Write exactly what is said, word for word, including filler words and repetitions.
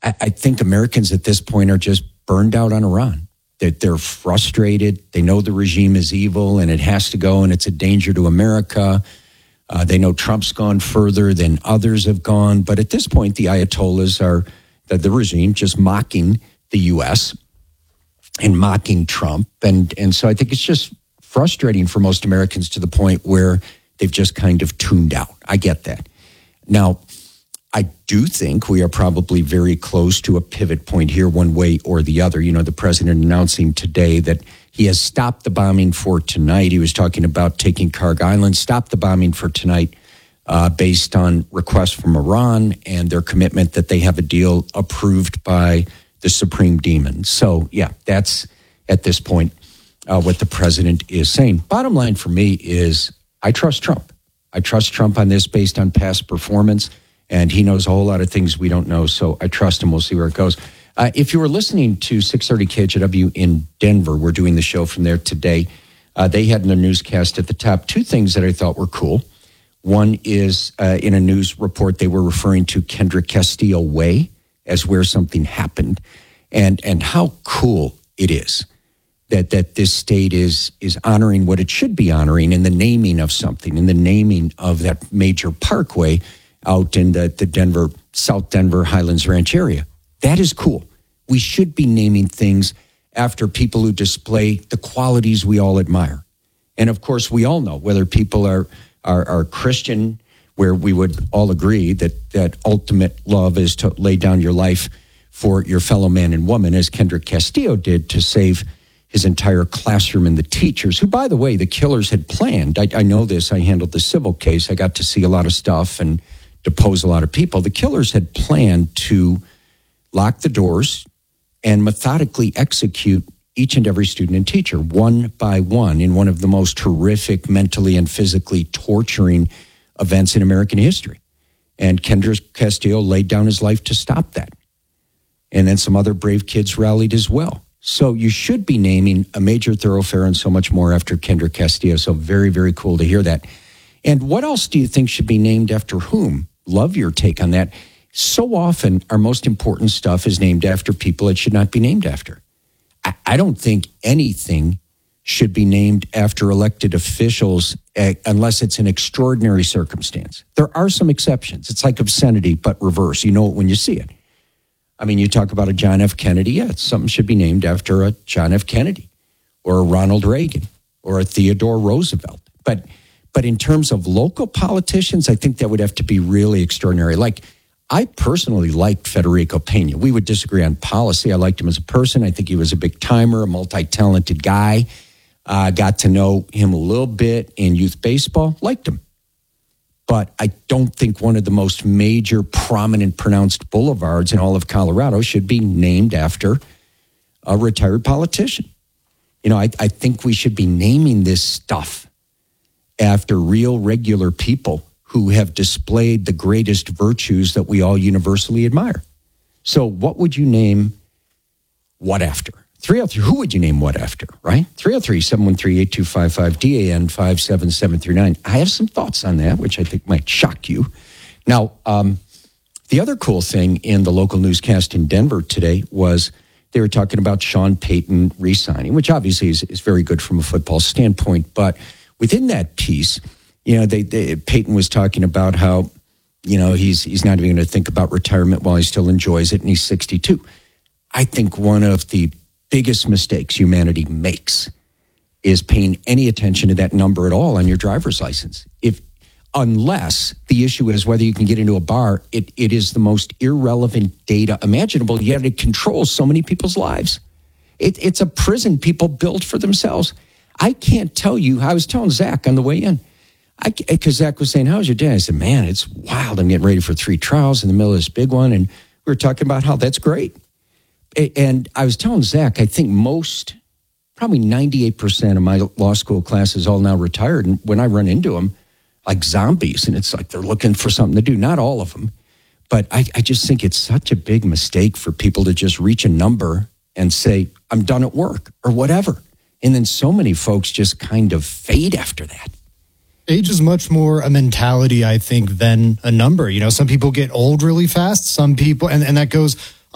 I, I think Americans at this point are just burned out on Iran. That they're, they're frustrated. They know the regime is evil and it has to go and it's a danger to America. Uh, they know Trump's gone further than others have gone. But at this point, the Ayatollahs are, the, the regime, just mocking the U S and mocking Trump. And, and so I think it's just frustrating for most Americans to the point where they've just kind of tuned out. I get that. Now, I do think we are probably very close to a pivot point here, one way or the other. You know, the president announcing today that he has stopped the bombing for tonight. He was talking about taking Karg Island, stopped the bombing for tonight uh, based on requests from Iran and their commitment that they have a deal approved by the Supreme Demon. So, yeah, that's at this point uh, what the president is saying. Bottom line for me is I trust Trump. I trust Trump on this based on past performance, and he knows a whole lot of things we don't know, so I trust him. We'll see where it goes. Uh, if you were listening to six thirty K H W in Denver, we're doing the show from there today. Uh, they had in their newscast at the top two things that I thought were cool. One is uh, in a news report, they were referring to Kendrick Castillo Way as where something happened, and and how cool it is that that this state is is honoring what it should be honoring in the naming of something, in the naming of that major parkway out in the, the Denver, South Denver Highlands Ranch area. That is cool. We should be naming things after people who display the qualities we all admire. And of course, we all know whether people are are, are Christian, where we would all agree that that ultimate love is to lay down your life for your fellow man and woman, as Kendrick Castillo did to save his entire classroom and the teachers, who, by the way, the killers had planned. I, I know this. I handled the civil case. I got to see a lot of stuff and depose a lot of people. The killers had planned to lock the doors and methodically execute each and every student and teacher one by one in one of the most horrific, mentally and physically torturing events in American history. And Kendrick Castillo laid down his life to stop that. And then some other brave kids rallied as well. So you should be naming a major thoroughfare and so much more after Kendrick Castillo. So very, very cool to hear that. And what else do you think should be named after whom? Love your take on that. So often our most important stuff is named after people it should not be named after. I, I don't think anything should be named after elected officials uh, unless it's an extraordinary circumstance. There are some exceptions. It's like obscenity, but reverse. You know it when you see it. I mean, you talk about a John F. Kennedy. Yeah, something should be named after a John F. Kennedy or a Ronald Reagan or a Theodore Roosevelt. But But in terms of local politicians, I think that would have to be really extraordinary. Like, I personally liked Federico Pena. We would disagree on policy. I liked him as a person. I think he was a big timer, a multi-talented guy. Uh, got to know him a little bit in youth baseball. Liked him. But I don't think one of the most major, prominent, pronounced boulevards in all of Colorado should be named after a retired politician. You know, I, I think we should be naming this stuff after real, regular people who have displayed the greatest virtues that we all universally admire. So what would you name what after? three oh three, who would you name what after, right? three oh three, seven one three, eight two five five, D A N five seven seven three nine. I have some thoughts on that, which I think might shock you. Now, um, the other cool thing in the local newscast in Denver today was they were talking about Sean Payton re-signing, which obviously is, is very good from a football standpoint, but within that piece, you know, they, they Peyton was talking about how, you know, he's he's not even going to think about retirement while he still enjoys it, and he's sixty-two. I think one of the biggest mistakes humanity makes is paying any attention to that number at all on your driver's license. If unless the issue is whether you can get into a bar, it it is the most irrelevant data imaginable, yet it controls so many people's lives. It, it's a prison people build for themselves. I can't tell you. I was telling Zach on the way in, because Zach was saying, how's your day? I said, man, it's wild. I'm getting ready for three trials in the middle of this big one. And we were talking about how that's great. And I was telling Zach, I think most, probably ninety-eight percent of my law school class is all now retired. And when I run into them, like zombies, and it's like they're looking for something to do. Not all of them. But I, I just think it's such a big mistake for people to just reach a number and say, I'm done at work or whatever. And then so many folks just kind of fade after that. Age is much more a mentality, I think, than a number. You know, some people get old really fast. Some people, and, and that goes